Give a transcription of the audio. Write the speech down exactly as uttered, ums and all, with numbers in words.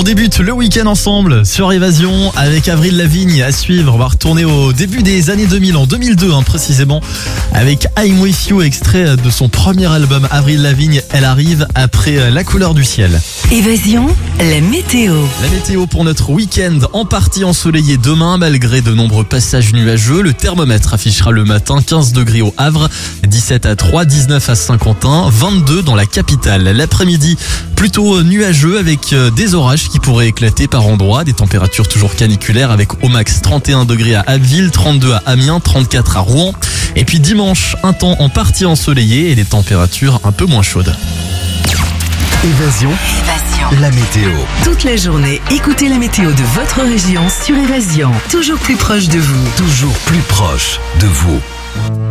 On débute le week-end ensemble sur Évasion avec Avril Lavigne à suivre. On va retourner au début des années deux mille, en deux mille deux hein, précisément, avec I'm With You, extrait de son premier album. Avril Lavigne, elle arrive après La couleur du ciel. Évasion, la météo. La météo pour notre week-end, en partie ensoleillé demain malgré de nombreux passages nuageux. Le thermomètre affichera le matin quinze degrés au Havre, dix-sept à Troyes, dix-neuf à Saint-Quentin, vingt-deux dans la capitale. L'après-midi, plutôt nuageux avec des orages qui pourraient éclater par endroits. Des températures toujours caniculaires avec au max trente et un degrés à Abbeville, trente-deux à Amiens, trente-quatre à Rouen. Et puis dimanche, un temps en partie ensoleillé et des températures un peu moins chaudes. Évasion, Évasion. la météo. Toute la journée, écoutez la météo de votre région sur Évasion. Toujours plus proche de vous. Toujours plus proche de vous.